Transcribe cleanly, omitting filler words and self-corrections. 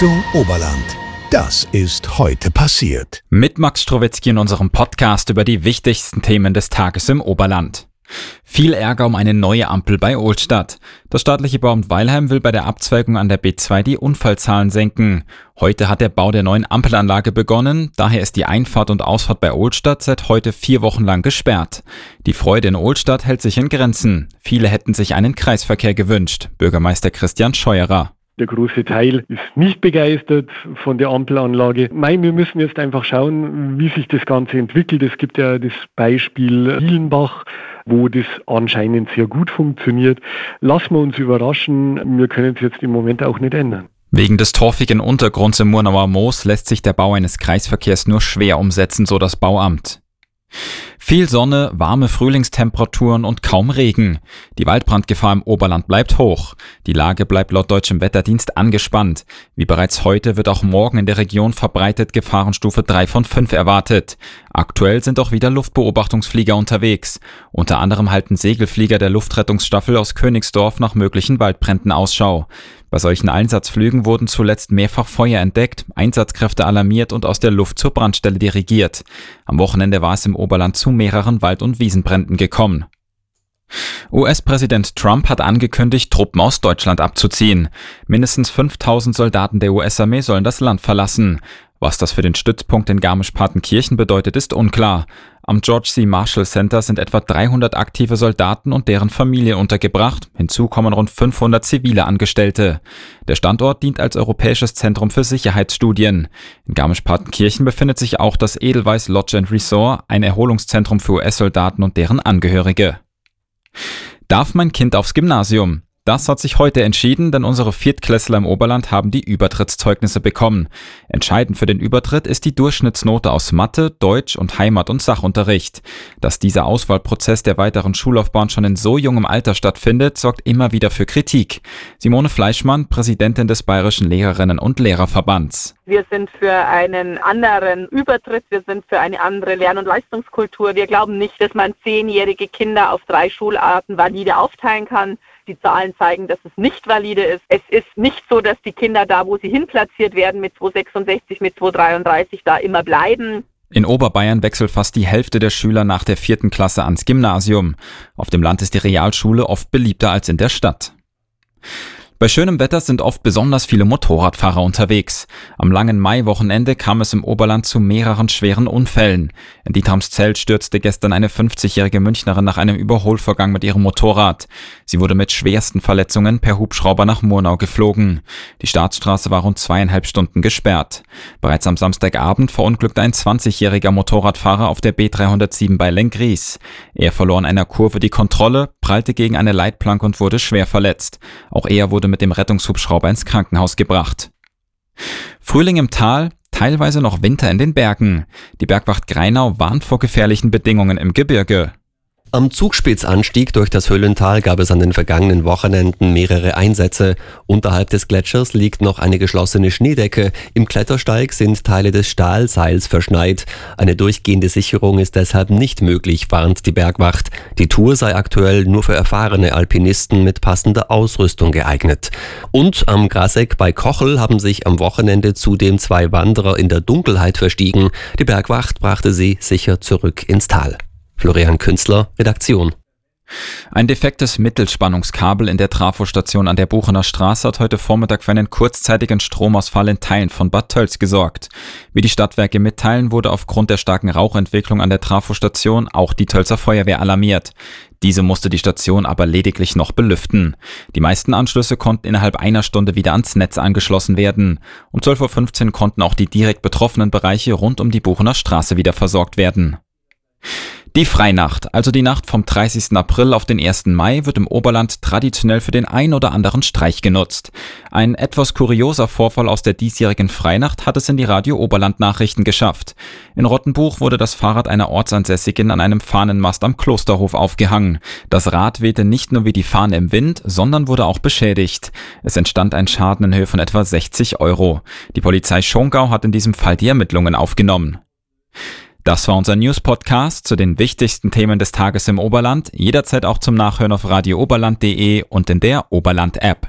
Achtung Oberland. Das ist heute passiert. Mit Max Strowetzky in unserem Podcast über die wichtigsten Themen des Tages im Oberland. Viel Ärger um eine neue Ampel bei Ohlstadt. Das staatliche Bauamt Weilheim will bei der Abzweigung an der B2 die Unfallzahlen senken. Heute hat der Bau der neuen Ampelanlage begonnen, daher ist die Einfahrt und Ausfahrt bei Ohlstadt seit heute 4 Wochen lang gesperrt. Die Freude in Ohlstadt hält sich in Grenzen. Viele hätten sich einen Kreisverkehr gewünscht. Bürgermeister Christian Scheuerer. Der große Teil ist nicht begeistert von der Ampelanlage. Wir müssen jetzt einfach schauen, wie sich das Ganze entwickelt. Es gibt ja das Beispiel Hielenbach, wo das anscheinend sehr gut funktioniert. Lassen wir uns überraschen. Wir können es jetzt im Moment auch nicht ändern. Wegen des torfigen Untergrunds im Murnauer Moos lässt sich der Bau eines Kreisverkehrs nur schwer umsetzen, so das Bauamt. Viel Sonne, warme Frühlingstemperaturen und kaum Regen. Die Waldbrandgefahr im Oberland bleibt hoch. Die Lage bleibt laut Deutschem Wetterdienst angespannt. Wie bereits heute wird auch morgen in der Region verbreitet Gefahrenstufe 3 von 5 erwartet. Aktuell sind auch wieder Luftbeobachtungsflieger unterwegs. Unter anderem halten Segelflieger der Luftrettungsstaffel aus Königsdorf nach möglichen Waldbränden Ausschau. Bei solchen Einsatzflügen wurden zuletzt mehrfach Feuer entdeckt, Einsatzkräfte alarmiert und aus der Luft zur Brandstelle dirigiert. Am Wochenende war es im Oberland zu mehreren Wald- und Wiesenbränden gekommen. US-Präsident Trump hat angekündigt, Truppen aus Deutschland abzuziehen. Mindestens 5.000 Soldaten der US-Armee sollen das Land verlassen. Was das für den Stützpunkt in Garmisch-Partenkirchen bedeutet, ist unklar. Am George C. Marshall Center sind etwa 300 aktive Soldaten und deren Familien untergebracht. Hinzu kommen rund 500 zivile Angestellte. Der Standort dient als europäisches Zentrum für Sicherheitsstudien. In Garmisch-Partenkirchen befindet sich auch das Edelweiss Lodge and Resort, ein Erholungszentrum für US-Soldaten und deren Angehörige. Darf mein Kind aufs Gymnasium? Das hat sich heute entschieden, denn unsere Viertklässler im Oberland haben die Übertrittszeugnisse bekommen. Entscheidend für den Übertritt ist die Durchschnittsnote aus Mathe, Deutsch und Heimat- und Sachunterricht. Dass dieser Auswahlprozess der weiteren Schullaufbahn schon in so jungem Alter stattfindet, sorgt immer wieder für Kritik. Simone Fleischmann, Präsidentin des Bayerischen Lehrerinnen- und Lehrerverbands. Wir sind für einen anderen Übertritt, wir sind für eine andere Lern- und Leistungskultur. Wir glauben nicht, dass man 10-jährige Kinder auf 3 Schularten valide aufteilen kann. Die Zahlen zeigen, dass es nicht valide ist. Es ist nicht so, dass die Kinder da, wo sie hinplatziert werden, mit 266, mit 233 da immer bleiben. In Oberbayern wechselt fast die Hälfte der Schüler nach der 4. Klasse ans Gymnasium. Auf dem Land ist die Realschule oft beliebter als in der Stadt. Bei schönem Wetter sind oft besonders viele Motorradfahrer unterwegs. Am langen Maiwochenende kam es im Oberland zu mehreren schweren Unfällen. In Dietramszell stürzte gestern eine 50-jährige Münchnerin nach einem Überholvorgang mit ihrem Motorrad. Sie wurde mit schwersten Verletzungen per Hubschrauber nach Murnau geflogen. Die Staatsstraße war rund 2,5 Stunden gesperrt. Bereits am Samstagabend verunglückte ein 20-jähriger Motorradfahrer auf der B307 bei Lenggries. Er verlor in einer Kurve die Kontrolle, prallte gegen eine Leitplanke und wurde schwer verletzt. Auch er wurde mit dem Rettungshubschrauber ins Krankenhaus gebracht. Frühling im Tal, teilweise noch Winter in den Bergen. Die Bergwacht Greinau warnt vor gefährlichen Bedingungen im Gebirge. Am Zugspitzanstieg durch das Höllental gab es an den vergangenen Wochenenden mehrere Einsätze. Unterhalb des Gletschers liegt noch eine geschlossene Schneedecke. Im Klettersteig sind Teile des Stahlseils verschneit. Eine durchgehende Sicherung ist deshalb nicht möglich, warnt die Bergwacht. Die Tour sei aktuell nur für erfahrene Alpinisten mit passender Ausrüstung geeignet. Und am Grasegg bei Kochel haben sich am Wochenende zudem 2 Wanderer in der Dunkelheit verstiegen. Die Bergwacht brachte sie sicher zurück ins Tal. Florian Künstler, Redaktion. Ein defektes Mittelspannungskabel in der Trafostation an der Buchener Straße hat heute Vormittag für einen kurzzeitigen Stromausfall in Teilen von Bad Tölz gesorgt. Wie die Stadtwerke mitteilen, wurde aufgrund der starken Rauchentwicklung an der Trafostation auch die Tölzer Feuerwehr alarmiert. Diese musste die Station aber lediglich noch belüften. Die meisten Anschlüsse konnten innerhalb einer Stunde wieder ans Netz angeschlossen werden. Um 12:15 Uhr konnten auch die direkt betroffenen Bereiche rund um die Buchener Straße wieder versorgt werden. Die Freinacht, also die Nacht vom 30. April auf den 1. Mai, wird im Oberland traditionell für den ein oder anderen Streich genutzt. Ein etwas kurioser Vorfall aus der diesjährigen Freinacht hat es in die Radio Oberland Nachrichten geschafft. In Rottenbuch wurde das Fahrrad einer Ortsansässigen an einem Fahnenmast am Klosterhof aufgehangen. Das Rad wehte nicht nur wie die Fahne im Wind, sondern wurde auch beschädigt. Es entstand ein Schaden in Höhe von etwa 60 €. Die Polizei Schongau hat in diesem Fall die Ermittlungen aufgenommen. Das war unser News-Podcast zu den wichtigsten Themen des Tages im Oberland. Jederzeit auch zum Nachhören auf radiooberland.de und in der Oberland-App.